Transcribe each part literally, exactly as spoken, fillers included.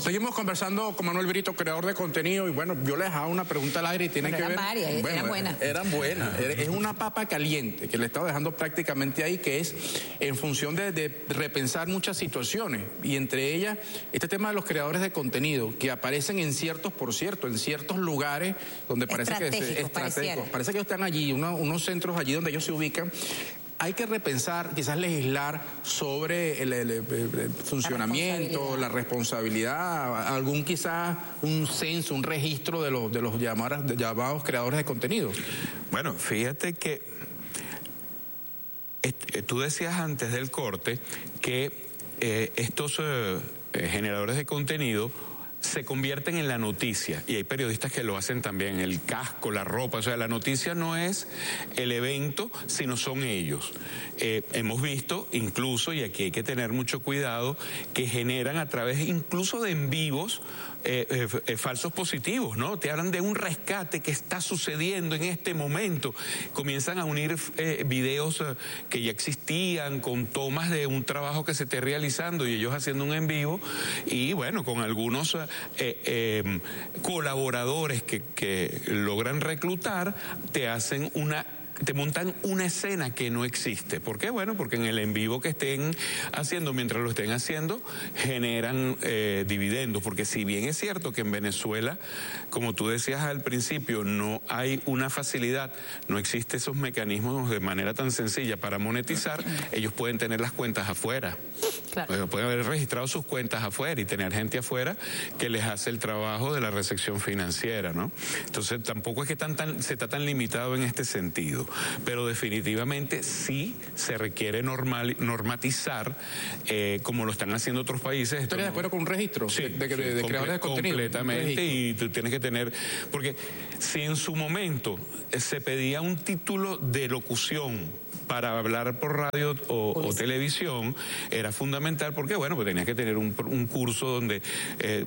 Seguimos conversando con Manuel Brito, creador de contenido, y bueno, yo les hago una pregunta al aire y tienen bueno, que eran ver... Varias, bueno, eran buenas. Eran buenas. Es una papa caliente que le he estado dejando prácticamente ahí, que es en función de, de repensar muchas situaciones, y entre ellas este tema de los creadores de contenido, que aparecen en ciertos, por cierto, en ciertos lugares donde parece que... Estratégicos, parece que están allí, uno, unos centros allí donde ellos se ubican. Hay que repensar, quizás legislar sobre el, el, el, el funcionamiento, la responsabilidad. la responsabilidad, algún quizás un censo, un registro de los, de los llamados, de llamados creadores de contenido. Bueno, fíjate que eh, tú decías antes del corte que eh, estos eh, generadores de contenido se convierten en la noticia, y hay periodistas que lo hacen también, el casco, la ropa, o sea, la noticia no es el evento, sino son ellos. Eh, hemos visto incluso, y aquí hay que tener mucho cuidado, que generan a través incluso de en vivos eh, eh, eh, falsos positivos, ¿no? Te hablan de un rescate que está sucediendo en este momento, comienzan a unir eh, videos eh, que ya existían con tomas de un trabajo que se esté realizando y ellos haciendo un en vivo, y bueno, con algunos eh, eh, colaboradores que, que logran reclutar, te hacen una te montan una escena que no existe. ¿Por qué? Bueno, porque en el en vivo que estén haciendo, mientras lo estén haciendo, generan eh, dividendos. Porque si bien es cierto que en Venezuela, como tú decías al principio, no hay una facilidad, no existen esos mecanismos de manera tan sencilla para monetizar, ellos pueden tener las cuentas afuera. Claro. Pueden haber registrado sus cuentas afuera y tener gente afuera que les hace el trabajo de la recepción financiera, ¿no? Entonces tampoco es que tan, tan, se está tan limitado en este sentido. Pero definitivamente sí se requiere normal, normatizar, eh, como lo están haciendo otros países. ¿Estás de acuerdo con un registro sí, de, de, de, sí, de creadores de contenido? Completamente, y tú tienes que tener... Porque si en su momento se pedía un título de locución para hablar por radio o, o televisión, era fundamental porque, bueno, pues tenías que tener un, un curso donde eh,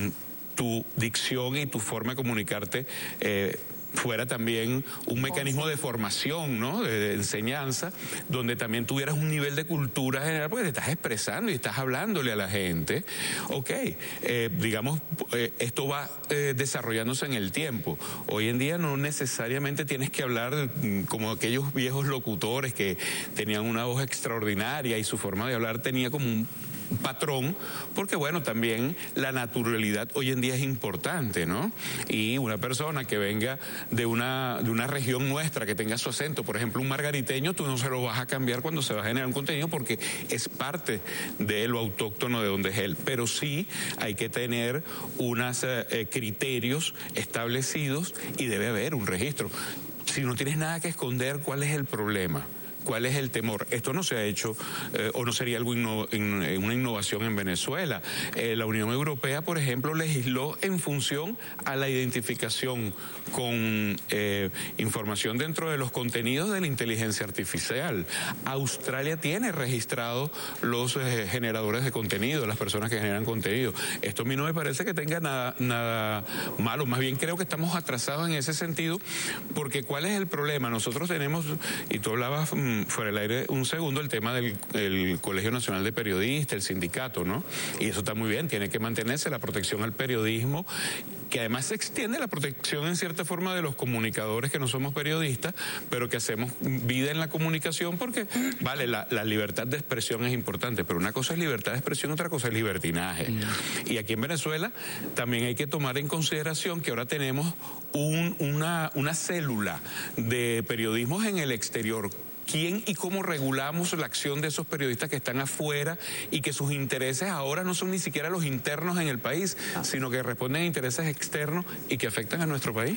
tu dicción y tu forma de comunicarte... Eh, fuera también un mecanismo de formación, ¿no? De, de enseñanza, donde también tuvieras un nivel de cultura general, porque te estás expresando y estás hablándole a la gente. Ok, eh, digamos, eh, esto va eh, desarrollándose en el tiempo. Hoy en día no necesariamente tienes que hablar como aquellos viejos locutores que tenían una voz extraordinaria y su forma de hablar tenía como un patrón, porque bueno, también la naturalidad hoy en día es importante, ¿no? Y una persona que venga de una, de una región nuestra, que tenga su acento, por ejemplo, un margariteño, tú no se lo vas a cambiar cuando se va a generar un contenido porque es parte de lo autóctono de donde es él. Pero sí hay que tener unos eh, criterios establecidos y debe haber un registro. Si no tienes nada que esconder, ¿cuál es el problema? ¿Cuál es el temor? Esto no se ha hecho eh, o no sería algo inno, in, una innovación en Venezuela. Eh, la Unión Europea, por ejemplo, legisló en función a la identificación con eh, información dentro de los contenidos de la inteligencia artificial. Australia tiene registrado los eh, generadores de contenido, las personas que generan contenido. Esto a mí no me parece que tenga nada, nada malo, más bien creo que estamos atrasados en ese sentido, porque ¿cuál es el problema? Nosotros tenemos, y tú hablabas fuera del aire un segundo, el tema del el Colegio Nacional de Periodistas, el sindicato, ¿no? Y eso está muy bien, tiene que mantenerse la protección al periodismo, que además se extiende la protección en cierta forma de los comunicadores que no somos periodistas, pero que hacemos vida en la comunicación porque, vale, la, la libertad de expresión es importante, pero una cosa es libertad de expresión, otra cosa es libertinaje. Mm. Y aquí en Venezuela también hay que tomar en consideración que ahora tenemos un, una, una célula de periodismos en el exterior. ¿Quién y cómo regulamos la acción de esos periodistas que están afuera y que sus intereses ahora no son ni siquiera los internos en el país, sino que responden a intereses externos y que afectan a nuestro país?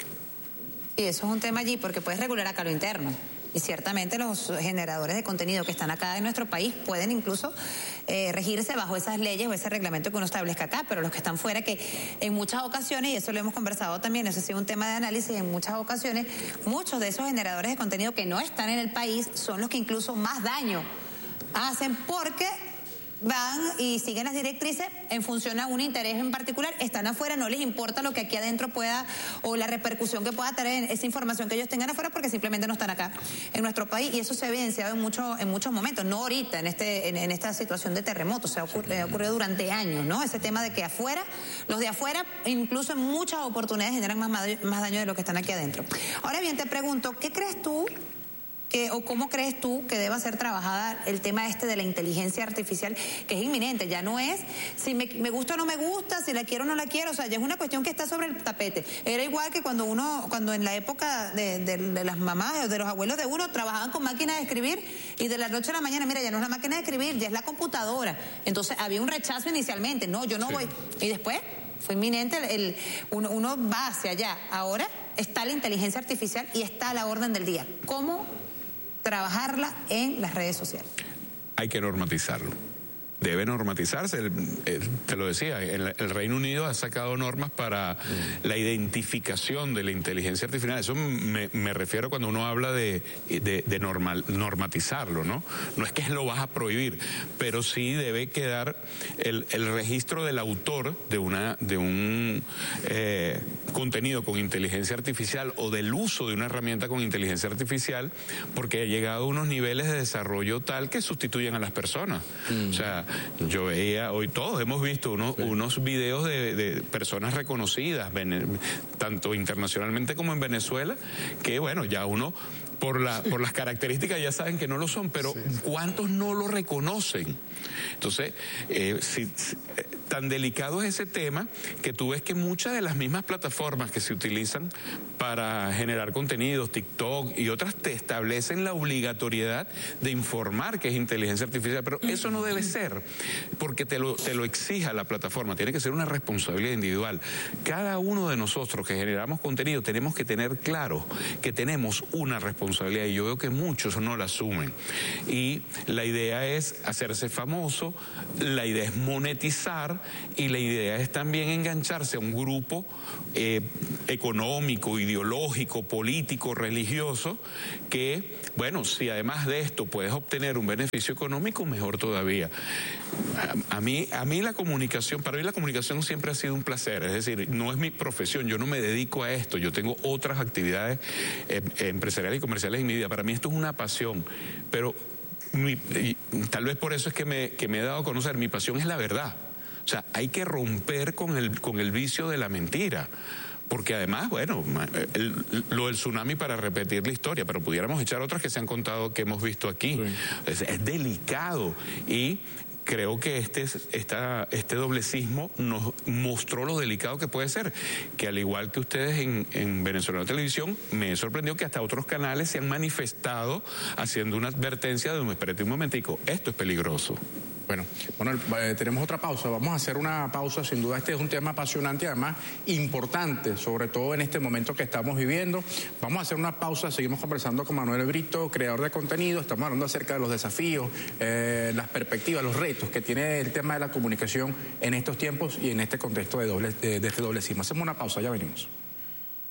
Y eso es un tema allí, porque puedes regular acá lo interno. Y ciertamente los generadores de contenido que están acá en nuestro país pueden incluso eh, regirse bajo esas leyes o ese reglamento que uno establezca acá, pero los que están fuera, que en muchas ocasiones, y eso lo hemos conversado también, eso ha sido un tema de análisis, en muchas ocasiones, muchos de esos generadores de contenido que no están en el país son los que incluso más daño hacen, porque van y siguen las directrices en función a un interés en particular, están afuera, no les importa lo que aquí adentro pueda, o la repercusión que pueda tener esa información que ellos tengan afuera, porque simplemente no están acá en nuestro país, y eso se ha evidenciado en, mucho, en muchos momentos, no ahorita, en, este, en, en esta situación de terremoto, se ha ocurrido, ha ocurrido durante años, ¿no? Ese tema de que afuera, los de afuera, incluso en muchas oportunidades generan más, más daño de lo que están aquí adentro. Ahora bien, te pregunto, ¿qué crees tú que, o cómo crees tú que deba ser trabajada el tema este de la inteligencia artificial, que es inminente? Ya no es si me, me gusta o no me gusta, si la quiero o no la quiero, o sea, ya es una cuestión que está sobre el tapete. Era igual que cuando uno, cuando en la época de, de, de las mamás o de los abuelos de uno trabajaban con máquinas de escribir, y de la noche a la mañana, mira, ya no es la máquina de escribir, ya es la computadora. Entonces había un rechazo inicialmente, no, yo no sí. voy, y después fue inminente, el, el, uno, uno va hacia allá. Ahora está la inteligencia artificial y está a la orden del día. ¿Cómo trabajarla en las redes sociales? Hay que normatizarlo. Debe normatizarse. El, el, te lo decía, el, el Reino Unido ha sacado normas para mm. la identificación de la inteligencia artificial. Eso me, me refiero cuando uno habla de, de, de normal, normatizarlo, ¿no? No es que lo vas a prohibir, pero sí debe quedar el, el registro del autor de, una, de un eh, contenido con inteligencia artificial o del uso de una herramienta con inteligencia artificial, porque ha llegado a unos niveles de desarrollo tal que sustituyen a las personas. Mm. O sea, yo veía, hoy todos hemos visto uno, sí. unos videos de, de personas reconocidas, tanto internacionalmente como en Venezuela, que bueno, ya uno por la sí. por las características ya saben que no lo son, pero sí. ¿cuántos no lo reconocen? Entonces, eh, si, si, tan delicado es ese tema que tú ves que muchas de las mismas plataformas que se utilizan para generar contenidos, TikTok y otras, te establecen la obligatoriedad de informar que es inteligencia artificial, pero eso no debe ser, porque te lo, te lo exija la plataforma, tiene que ser una responsabilidad individual. Cada uno de nosotros que generamos contenido tenemos que tener claro que tenemos una responsabilidad, y yo veo que muchos no la asumen. Y la idea es hacerse famoso, la idea es monetizar, y la idea es también engancharse a un grupo eh, económico, ideológico, político, religioso, que, bueno, si además de esto puedes obtener un beneficio económico, mejor todavía. A, a mí, a mí la comunicación, para mí la comunicación siempre ha sido un placer, es decir, no es mi profesión, yo no me dedico a esto, yo tengo otras actividades eh, empresariales y comerciales en mi vida. Para mí esto es una pasión, pero mi, y, tal vez por eso es que me, que me he dado a conocer, mi pasión es la verdad. O sea, hay que romper con el, con el vicio de la mentira. Porque además, bueno, el, lo del tsunami para repetir la historia, pero pudiéramos echar otras que se han contado, que hemos visto aquí. Sí. Es, es delicado, y creo que este, esta, este doblecismo nos mostró lo delicado que puede ser, que al igual que ustedes en, en Venezolana Televisión, me sorprendió que hasta otros canales se han manifestado haciendo una advertencia de, espérate un momentico, esto es peligroso. Bueno, bueno, eh, tenemos otra pausa, vamos a hacer una pausa, sin duda este es un tema apasionante y además importante, sobre todo en este momento que estamos viviendo. Vamos a hacer una pausa, seguimos conversando con Manuel Brito, creador de contenido, estamos hablando acerca de los desafíos, eh, las perspectivas, los retos que tiene el tema de la comunicación en estos tiempos y en este contexto de, doble, de, de este doblecismo. Hacemos una pausa, ya venimos.